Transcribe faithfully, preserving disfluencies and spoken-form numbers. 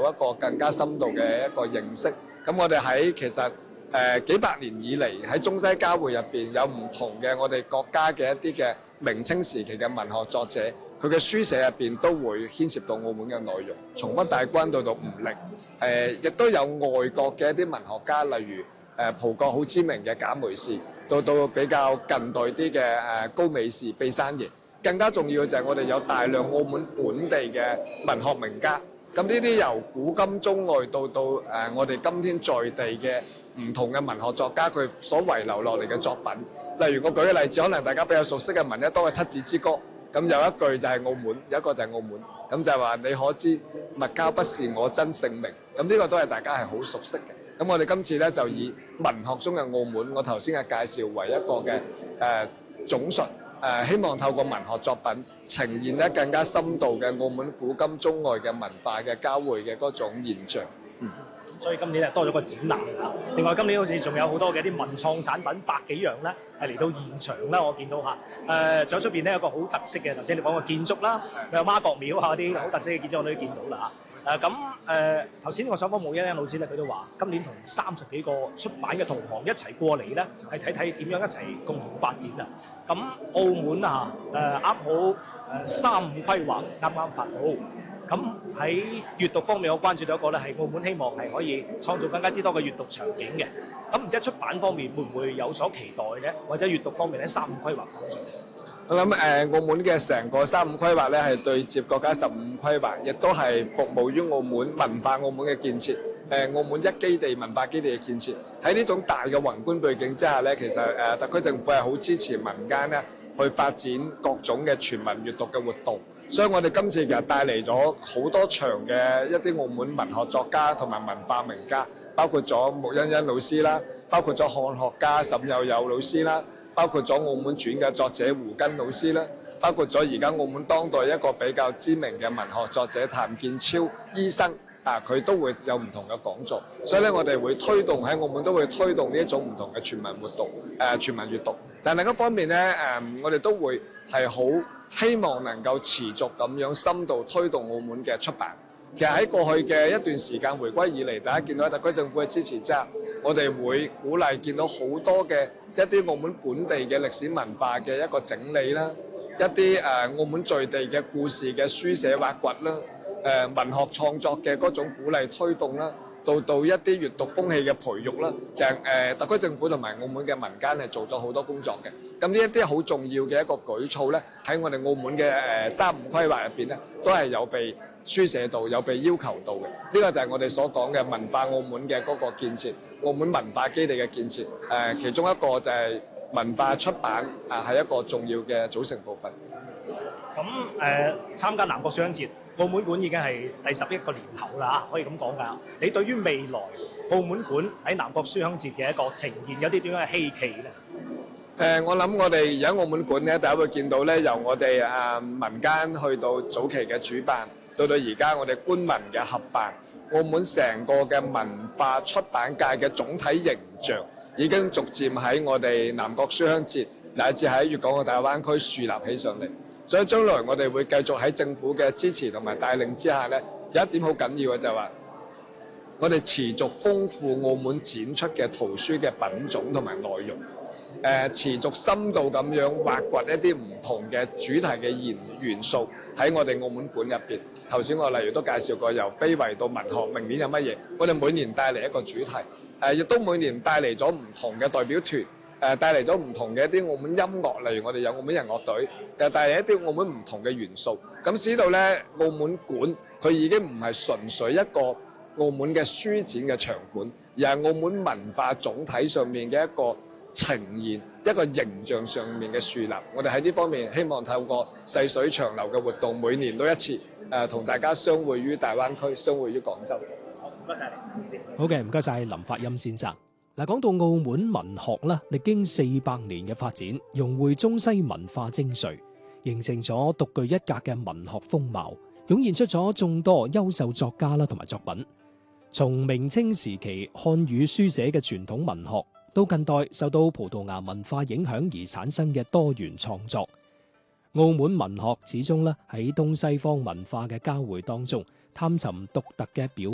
一個更加深度嘅一個認識。咁我哋喺其實誒、呃、幾百年以嚟喺中西交匯入邊有唔同嘅我哋國家嘅一啲嘅明清時期嘅文學作者，佢嘅書寫入邊都會牽涉到澳門嘅內容，從北大軍到到吳力，誒、呃、亦都有外國嘅一啲文學家，例如誒、呃、葡國好知名嘅賈梅士，到到比較近代啲嘅誒高美士、畢山爺。更加重要嘅就係我哋有大量澳門本地嘅文學名家，咁呢啲由古今中外到到誒、呃、我哋今天在地嘅唔同嘅文學作家，佢所遺留落嚟嘅作品，例如我舉個例子，可能大家比較熟悉嘅聞得多嘅《七子之歌》，咁有一句就係澳門，有一個就係澳門，咁就係話你可知物交不是我真姓名，咁呢個都係大家係好熟悉嘅。咁我哋今次咧就以文學中嘅澳門，我頭先嘅介紹為一個嘅誒、呃、總述。誒希望透過文學作品呈現咧更加深度嘅澳門古今中外嘅文化嘅交匯嘅嗰種現象。嗯， 所以今年咧多咗個展覽啊！另外今年好似仲有好多嘅啲文創產品百幾樣咧，係嚟到現場啦。我見到嚇誒，仲有出邊咧有個好特色嘅，頭先你講嘅建築啦，有媽閣廟嚇啲好特色嘅建築我都見到啦嚇。誒咁誒頭先我所講冇欣欣老師咧，佢都話今年同三十幾個出版嘅同行一齊過嚟咧，係睇睇點樣一齊共同發展啊！咁澳門啊誒啱好誒三五規劃啱啱發好，咁喺閱讀方面我關注到一個咧係澳門希望係可以創造更加之多嘅閱讀場景嘅，咁唔知喺出版方面會唔會有所期待咧？或者閱讀方面喺三五規劃方面？ 我諗誒、呃、澳門嘅成個三五規劃咧係對接國家十五規劃，亦都係服務於澳門文化澳門嘅建設。誒、呃、澳門一基地文化基地嘅建設，喺呢種大嘅宏觀背景之下咧，其實誒、呃、特區政府係好支持民間咧去發展各種嘅全民閱讀嘅活動。所以我哋今次其實帶嚟咗好多場嘅一啲澳門文學作家同埋文化名家，包括咗穆欣欣老師啦，包括咗漢學家沈有友老師啦。包括咗澳門傳嘅作者胡根老師啦，包括咗而家澳門當代一個比較知名嘅文學作者譚建超醫生啊，佢都會有唔同嘅講座，所以咧我哋會推動喺澳門都會推動呢一種唔同嘅全民活動，誒、呃、全民閱讀。但另一方面咧，誒、呃、我哋都會係好希望能夠持續咁樣深度推動澳門嘅出版。其實喺過去嘅一段時間回歸以嚟，大家見到特區政府嘅支持之下，我哋會鼓勵見到好多嘅一啲澳門本地嘅歷史文化嘅一個整理啦，一啲誒、呃、澳門在地嘅故事嘅書寫挖掘啦，誒、呃、文學創作嘅嗰種鼓勵推動啦，到到一啲閱讀風氣嘅培育啦，其實誒、呃、特區政府同埋澳門嘅民間係做咗好多工作嘅。咁呢一啲好重要嘅一個舉措咧，喺我哋澳門嘅誒三五規劃入邊咧，都係有被書寫到，有被要求到嘅。呢、這個就係我哋所講嘅文化澳門嘅嗰個建設，澳門文化基地嘅建設。誒、呃，其中一個就係文化出版啊，係一個重要嘅組成部分。 咁誒、呃、參加南國書香節，澳門館已經係第十一個年頭啦，可以咁講㗎。你對於未來澳門館喺南國書香節嘅一個呈現，有啲點樣嘅希冀咧？誒、 呃，我諗我哋而家澳門館咧，大家會見到咧，由我哋啊民間去到早期嘅主辦，到到而家我哋官民嘅合辦，澳門成個嘅文化出版界嘅總體形象，已經逐漸喺我哋南國書香節乃至喺粵港澳大灣區樹立起上嚟。所以將來我哋會繼續喺政府嘅支持同埋帶領之下咧，有一點好緊要嘅就係話，我哋持續豐富澳門展出嘅圖書嘅品種同埋內容。誒、呃、持續深度咁樣挖掘一啲唔同嘅主題嘅元元素喺我哋澳門館入邊。頭先我例如都介紹過，由非遺到文學，明年有乜嘢？我哋每年帶嚟一個主題，誒、呃、亦都每年帶嚟咗唔同嘅代表團，誒、呃、帶嚟咗唔同嘅一啲澳門音樂，例如我哋有澳門人樂隊，又帶嚟一啲澳門唔同嘅元素。咁使到咧澳門館佢已經唔係純粹一個澳門嘅書展嘅場館，而係澳門文化總體上面嘅一個呈現，一個形象上面嘅樹立。我哋喺呢方面希望透過細水長流嘅活動，每年都一次，誒、呃、同大家相會於大灣區，相會於廣州。 好，唔該晒你。 好嘅，唔該晒林發音先生。嗱，講到澳門文學啦，歷經四百年嘅發展，融匯中西文化精髓，形成咗獨具一格嘅文學風貌，湧現出咗眾多優秀作家啦同埋作品。從明清時期漢語書寫嘅傳統文學，到近代受到葡萄牙文化影響而產生嘅多元創作，澳門文學始終咧喺東西方文化嘅交匯當中，探尋獨特嘅表